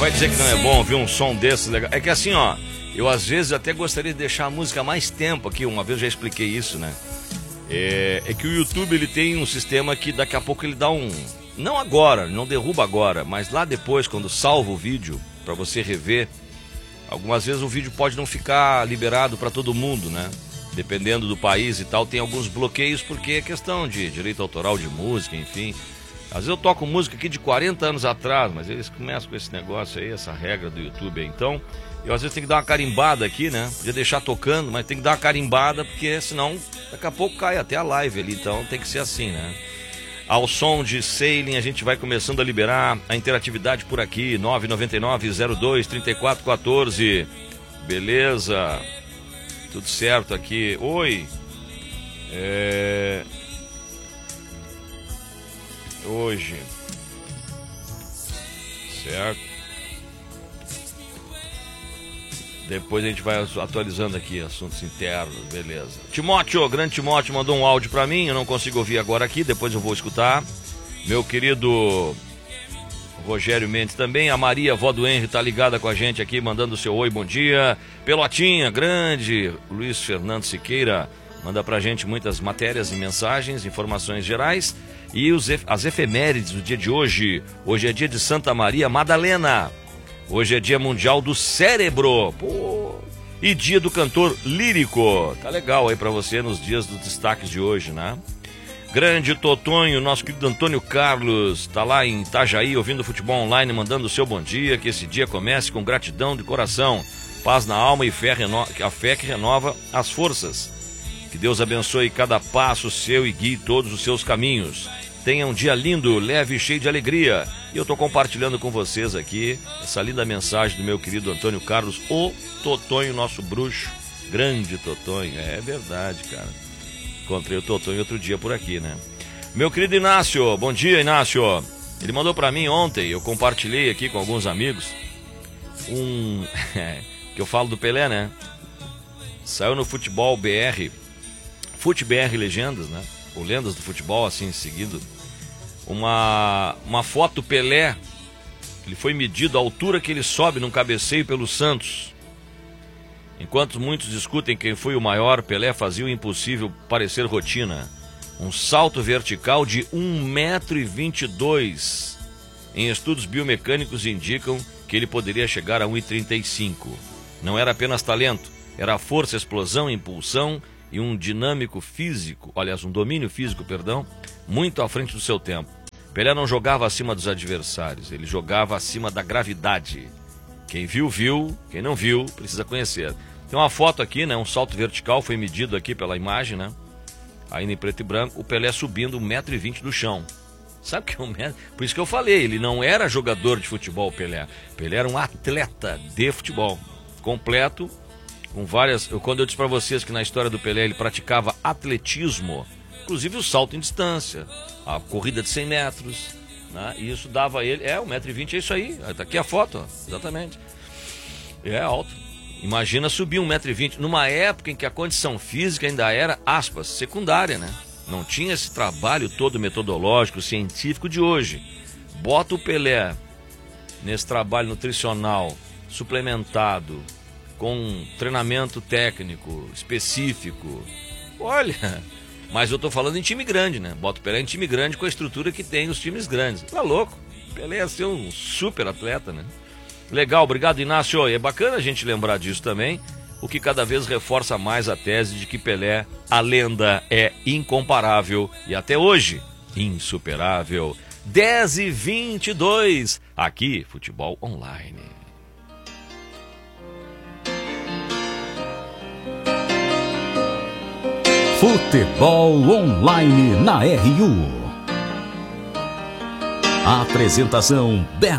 vai dizer que não é bom ouvir um som desses legal. É que assim, ó, eu às vezes até gostaria de deixar a música mais tempo aqui, uma vez eu já expliquei isso, né? É que o YouTube, ele tem um sistema que daqui a pouco ele dá um... Não agora, não derruba agora, mas lá depois, quando salva o vídeo, pra você rever, algumas vezes o vídeo pode não ficar liberado pra todo mundo, né? Dependendo do país e tal, tem alguns bloqueios, porque é questão de direito autoral de música, enfim. Às vezes eu toco música aqui de 40 anos atrás, mas eles começam com esse negócio aí, essa regra do YouTube aí. Então, eu às vezes tenho que dar uma carimbada aqui, né? Podia deixar tocando, mas tem que dar uma carimbada, porque senão daqui a pouco cai até a live ali, então tem que ser assim, né? Ao som de Sailing, a gente vai começando a liberar a interatividade por aqui, 999-02-3414. Beleza? Tudo certo aqui. Oi. Hoje. Certo. Depois a gente vai atualizando aqui assuntos internos, beleza. Timóteo, grande Timóteo, mandou um áudio pra mim, eu não consigo ouvir agora aqui, depois eu vou escutar. Meu querido Rogério Mendes também, a Maria, avó do Henry, tá ligada com a gente aqui, mandando o seu oi, bom dia. Pelotinha, grande, Luiz Fernando Siqueira, manda pra gente muitas matérias e mensagens, informações gerais. E as efemérides do dia de hoje. Hoje é dia de Santa Maria Madalena. Hoje é dia mundial do cérebro. Pô. E dia do cantor lírico. Tá legal aí pra você nos dias dos destaques de hoje, né? Grande Totonho, nosso querido Antônio Carlos, tá lá em Itajaí ouvindo futebol online, mandando o seu bom dia. Que esse dia comece com gratidão de coração, paz na alma e a fé que renova as forças. Que Deus abençoe cada passo seu e guie todos os seus caminhos. Tenha um dia lindo, leve e cheio de alegria. E eu estou compartilhando com vocês aqui essa linda mensagem do meu querido Antônio Carlos, o Totonho, nosso bruxo. Grande Totonho, é verdade, cara. Encontrei o Totonho outro dia por aqui, né? Meu querido Inácio, bom dia, Inácio. Ele mandou para mim ontem, eu compartilhei aqui com alguns amigos, que eu falo do Pelé, né? Saiu no Futebol BR, Fute BR Legendas, né? Ou Lendas do Futebol, assim, seguido. Uma foto do Pelé. Ele foi medido a altura que ele sobe num cabeceio pelo Santos. Enquanto muitos discutem quem foi o maior, Pelé fazia o impossível parecer rotina. Um salto vertical de 1,22 m. Em estudos biomecânicos indicam que ele poderia chegar a 1,35 m. Não era apenas talento, era força, explosão, impulsão e um dinâmico físico, aliás, um domínio físico, muito à frente do seu tempo. Pelé não jogava acima dos adversários, ele jogava acima da gravidade. Quem viu, viu, quem não viu, precisa conhecer. Tem uma foto aqui, né, um salto vertical, foi medido aqui pela imagem, né, ainda em preto e branco, o Pelé subindo 1,20 m do chão. Sabe que é 1 metro? Por isso que eu falei, ele não era jogador de futebol, Pelé. Pelé era um atleta de futebol, completo, com várias... Quando eu disse para vocês que na história do Pelé ele praticava atletismo, inclusive o salto em distância, a corrida de 100 metros, né? E isso dava a ele... 1,20 m, é isso aí. Tá aqui a foto, ó, exatamente. É alto. Imagina subir 1,20 m numa época em que a condição física ainda era, aspas, secundária, né? Não tinha esse trabalho todo metodológico, científico de hoje. Bota o Pelé nesse trabalho nutricional, suplementado, com treinamento técnico, específico. Olha, mas eu tô falando em time grande, né? Bota o Pelé em time grande com a estrutura que tem os times grandes. Tá louco? Pelé ia ser um super atleta, né? Legal, obrigado, Inácio. E é bacana a gente lembrar disso também, o que cada vez reforça mais a tese de que Pelé, a lenda, é incomparável e até hoje insuperável. 10h22, aqui, Futebol Online. Futebol Online na RU. Apresentação